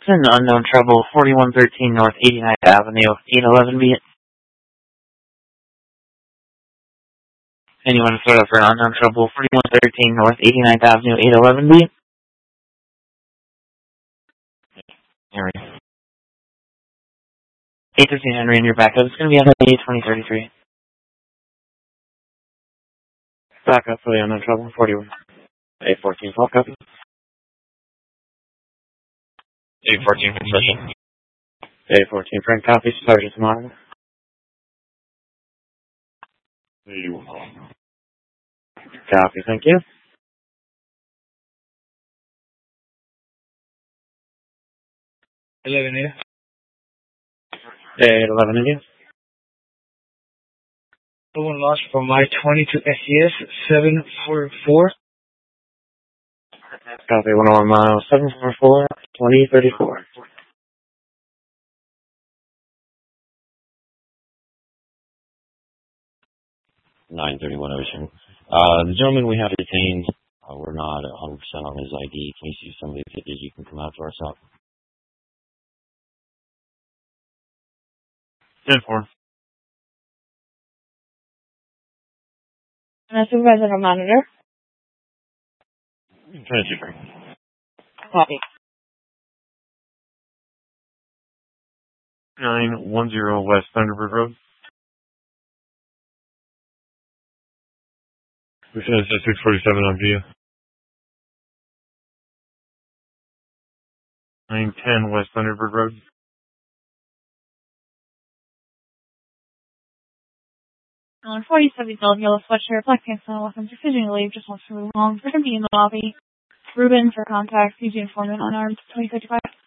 An unknown trouble, 4113 North 89th Avenue, 811B. Anyone start up for an unknown trouble, 4113 North 89th Avenue, 811B? Henry. 813 Henry, and your backup. It's going to be on 2033. Backup for the unknown trouble, 41. 814, 12 copy. 814, concession. 814, front copy, Sergeant Tamara. 81. Copy, thank you. 11 India. 11 India. The one lost from my 22 SES 744. Copy, 101 miles, 744, 2034. 931 Ocean. The gentleman we have detained, we're not 100% on his ID. Can you see somebody that you can come out to our stop? 10-4. Supervisor or monitor? 22. Copy. 910 West Thunderbird Road. We finished at 647 on view. 910 West Thunderbird Road. On 47 Gold Yellow Sweatshirt, Black Pants, and Weapons, refusing to leave, just wants to move along. For him to be in the lobby. Ruben for contact, PG informant, unarmed, 2035.